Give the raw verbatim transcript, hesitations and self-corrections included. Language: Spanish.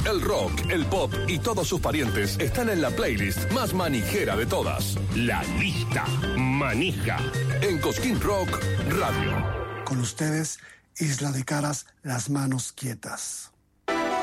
El rock, el pop y todos sus parientes están en la playlist más manijera de todas. La lista manija. En Cosquín Rock Radio. Con ustedes, Isla de Caras, Las Manos Quietas.